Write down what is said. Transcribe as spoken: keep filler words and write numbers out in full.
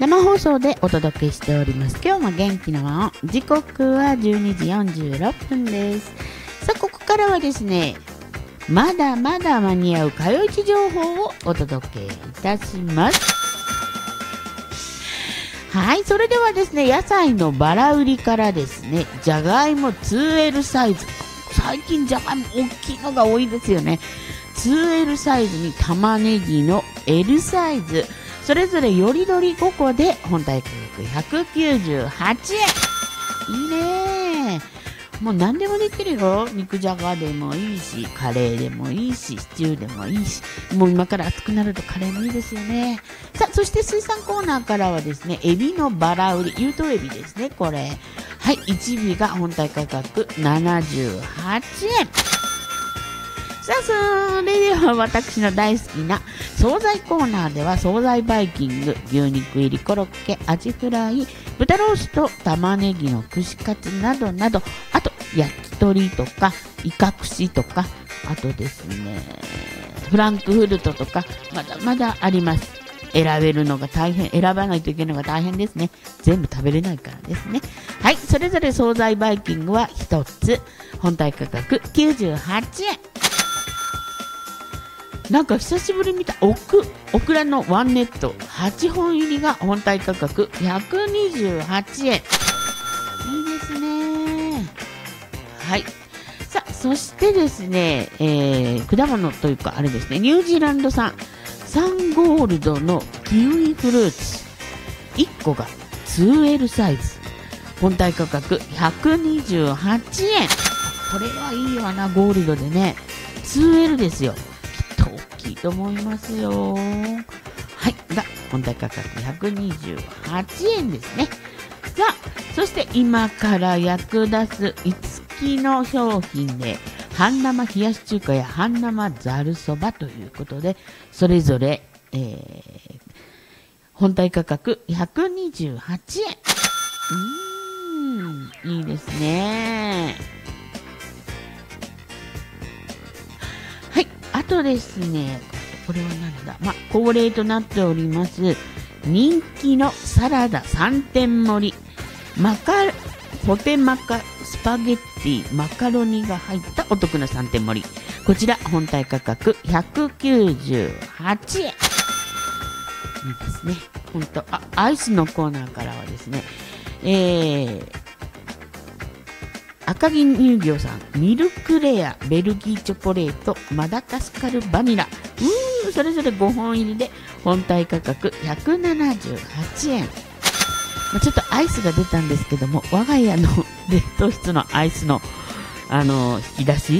生放送でお届けしております。今日も元気の輪を。時刻はじゅうにじよんじゅうろっぷんです。さあ、ここからはですね、まだまだ間に合うかよいち情報をお届けいたします。はい、それではですね、野菜のバラ売りからですね、じゃがいも ツーエル サイズ。最近じゃがいも大きいのが多いですよね。ツーエル サイズに玉ねぎの エル サイズ、それぞれよりどりごこで本体価格ひゃくきゅうじゅうはちえん。いいね。もう何でもできるよ。肉じゃがでもいいし、カレーでもいいし、シチューでもいいし、もう今から暑くなるとカレーもいいですよね。さあ、そして水産コーナーからはですね、エビのバラ売り、有頭エビですね、これ。はい、いち尾が本体価格ななじゅうはちえん。さあ、それでは私の大好きな惣菜コーナーでは、惣菜バイキング、牛肉入りコロッケ、アジフライ、豚ロースと玉ねぎの串カツなどなど、あと焼き鳥とかイカ串とか、あとですねフランクフルトとか、まだまだあります。選べるのが大変、選ばないといけないのが大変ですね。全部食べれないからですね。はい、それぞれ惣菜バイキングはひとつ本体価格きゅうじゅうはちえん。なんか久しぶりに見たオクオクラのワンネットはちほん入りが本体価格ひゃくにじゅうはちえん。いいですね。はい。さあ、そしてですね、えー、果物というかあれですね、ニュージーランド産サンゴールドのキウイフルーツいっこが ツーエル サイズ、本体価格ひゃくにじゅうはちえん。これはいいわな、ゴールドでね。 ツーエル ですよ。いいと思いますよ。はい、が本体価格ひゃくにじゅうはちえんですね。さあ、そして今から役立ついつきの商品で、半生冷やし中華や半生ざるそばということで、それぞれ、えー、本体価格ひゃくにじゅうはちえん。うーん、いいですね。あとですね、これはなんだ、ま、恒例となっております人気のサラダさんてん盛り、マカポテマカスパゲッティマカロニが入ったお得なさんてん盛り、こちら本体価格ひゃくきゅうじゅうはちえん。いいですね。本当。あ、アイスのコーナーからはですね、えー赤城乳業さんミルクレアベルギーチョコレートマダガスカルバニラ、うーそれぞれごほん入りで本体価格ひゃくななじゅうはちえん。まあ、ちょっとアイスが出たんですけども、我が家の冷凍室のアイスのあの引き出し